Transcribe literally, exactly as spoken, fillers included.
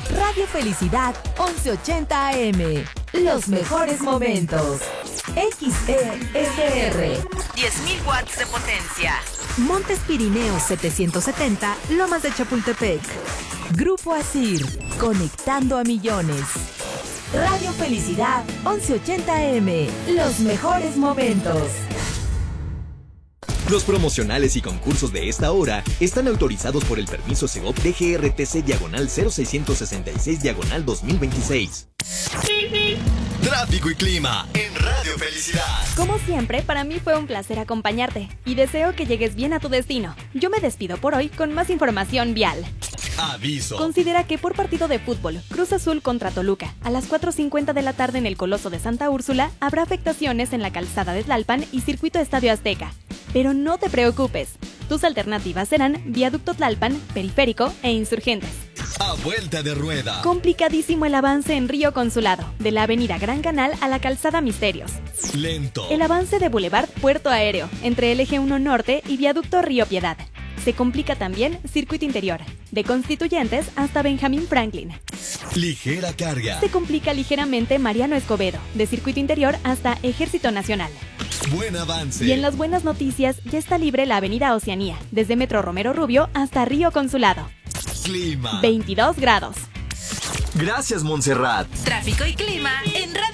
Radio Felicidad once ochenta A M. Los mejores momentos. X E S R. diez mil watts de potencia. Montes Pirineos setecientos setenta, Lomas de Chapultepec. Grupo Asir, conectando a millones. Radio Felicidad once ochenta A M. Los mejores momentos. Los promocionales y concursos de esta hora están autorizados por el permiso Segov D G R T C diagonal cero seiscientos sesenta y seis diagonal dos mil veintiséis. Tráfico y clima en Radio Felicidad. Como siempre, para mí fue un placer acompañarte y deseo que llegues bien a tu destino. Yo me despido por hoy con más información vial. Aviso. Considera que por partido de fútbol, Cruz Azul contra Toluca, a las cuatro cincuenta de la tarde en el Coloso de Santa Úrsula, habrá afectaciones en la calzada de Tlalpan y Circuito Estadio Azteca. Pero no te preocupes, tus alternativas serán Viaducto Tlalpan, Periférico e Insurgentes. A vuelta de rueda. Complicadísimo el avance en Río Consulado, de la avenida Gran Canal a la calzada Misterios. Lento. El avance de Boulevard Puerto Aéreo, entre el Eje uno Norte y Viaducto Río Piedad. Se complica también Circuito Interior, de Constituyentes hasta Benjamín Franklin. Ligera carga. Se complica ligeramente Mariano Escobedo, de Circuito Interior hasta Ejército Nacional. Buen avance. Y en las buenas noticias, ya está libre la avenida Oceanía, desde Metro Romero Rubio hasta Río Consulado. Clima. veintidós grados. Gracias, Montserrat. Tráfico y clima en